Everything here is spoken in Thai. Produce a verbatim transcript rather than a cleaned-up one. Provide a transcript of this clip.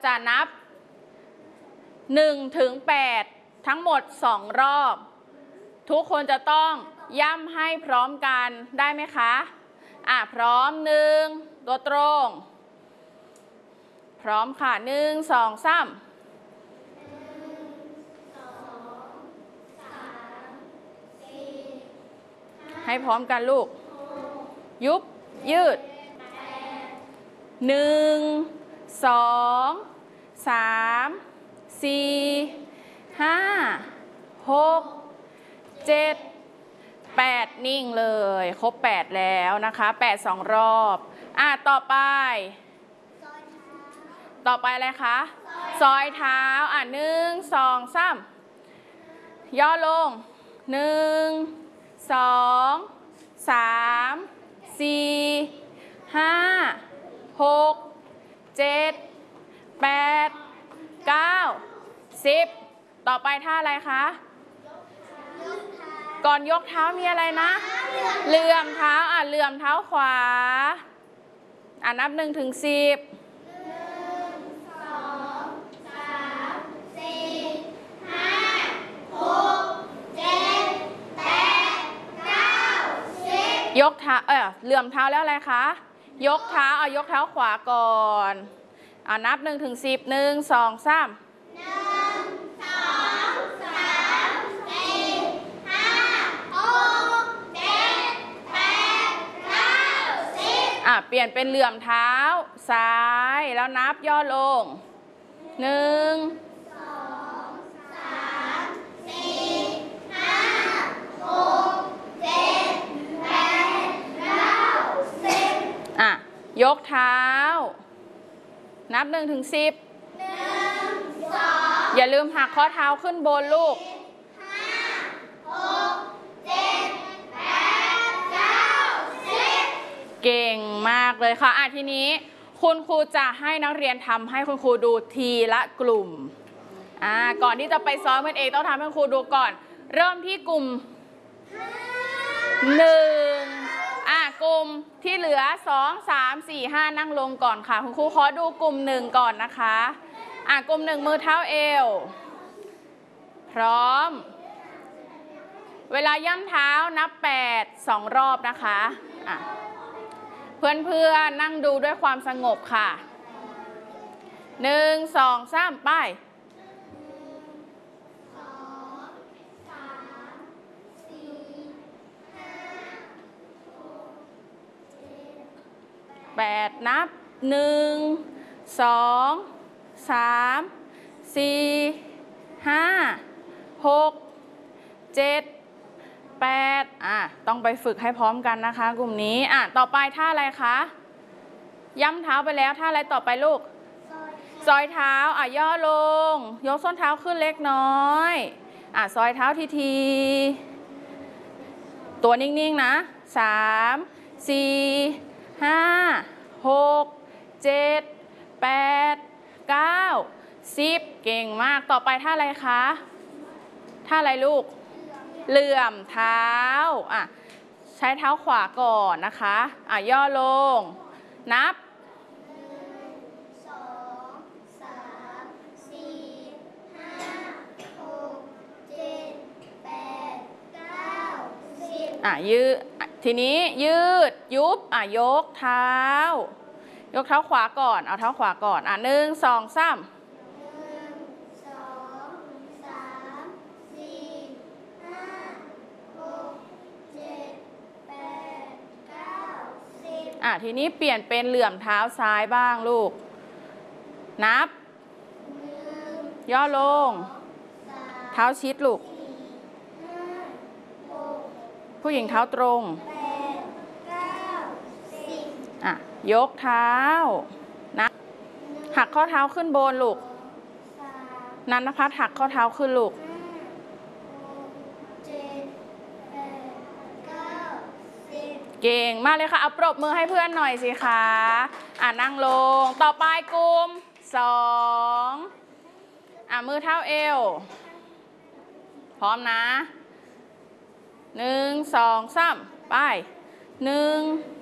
จะนับหนึ่งถึงแปดทั้งหมดสองรอบทุกคนจะต้องย่ำให้พร้อมกันได้ไหมคะอ่ะพร้อมหนึ่งตัวตรงพร้อมค่ะหนึ่งสองสามให้พร้อมกันลูกยุบยืดหนึ่งสองสามสี่ห้าหกเจ็ดแปดนิ่งเลยครบแปดแล้วนะคะแปดสองรอบอ่ะต่อไปต่อไปอะไรคะซอยเท้าอ่ะหนึ่งสองสามย่อลงหนึ่งสองสามสี่ห้าหกเจ็ดแปดเก้าสิบต่อไปท่าอะไรคะก่อนยกเท้ามีอะไรนะเหลื่อมเท้าอ่ะเหลื่อมเท้าขวาอ่ะนับหนึ่งถึงสิบยกเท้าเออเหลื่อมเท้าแล้วอะไรคะยกเท้าเอายกเท้าขวาก่อนอ่านับหนึ่งถึงสิบหนึ่งสองสามหนึ่งสองสามสี่ห้าหกเจ็ดแปดเก้าสิบอ่ะเปลี่ยนเป็นเหลื่อมเท้าซ้ายแล้วนับย่อลงหนึ่งยกเท้านับหนึ่งถึงสิบอย่าลืมหักข้อเท้าขึ้นบนลูกเก่งมากเลยค่ะอ่ะทีนี้คุณครูจะให้นักเรียนทำให้คุณครูดูทีละกลุ่มอ่าก่อนที่จะไปซ้อมกันเองต้องทำให้คุณครูดูก่อนเริ่มที่กลุ่มหนึ่งอ่ะกลุ่มที่เหลือสองสามสี่ห้านั่งลงก่อนค่ะคุณครูขอดูกลุ่มหนึ่งก่อนนะคะอ่ะกลุ่มหนึ่งมือเท้าเอวพร้อมเวลาย่ำเท้านับแปดสองรอบนะคะอ่ะเพื่อนๆนั่งดูด้วยความสงบค่ะหนึ่งสองสามไปแปดนับหนึ่งสองสามสี่ห้าหกเจ็ดแปดอ่ะต้องไปฝึกให้พร้อมกันนะคะกลุ่มนี้อ่ะต่อไปท่าอะไรคะย้ำเท้าไปแล้วท่าอะไรต่อไปลูกซอยเท้าอ่ะย่อลงยกส้นเท้าขึ้นเล็กน้อยอ่ะซอยเท้าทีทีตัวนิ่งๆนะสามสี่ห้าหกเจ็ดแปดเก้าสิบเก่งมากต่อไปท่าอะไรคะท่าอะไรลูกเหลื่อมเท้าอ่ะใช้เท้าขวาก่อนนะคะอ่ะย่อลงนับอ่ะยืดทีนี้ยืดยุบอ่ะยกเท้ายกเท้าขวาก่อนเอาเท้าขวาก่อนอ่ะหนึ่งสองสามอ่ะทีนี้เปลี่ยนเป็นเหลื่อมเท้าซ้ายบ้างลูกนับย่อลงเท้าชิดลูกผู้หญิงเท้าตรงอ่ะยกเท้านะหักข้อเท้าขึ้นบนลูกนันนภัสหักข้อเท้าขึ้นลูกเก่งมากเลยค่ะเอาปรบมือให้เพื่อนหน่อยสิคะอ่ะนั่งลงต่อไปกลุ่มสองอ่ะมือเท้าเอวพร้อมนะหนึ่งสองสามไปหนึ่ง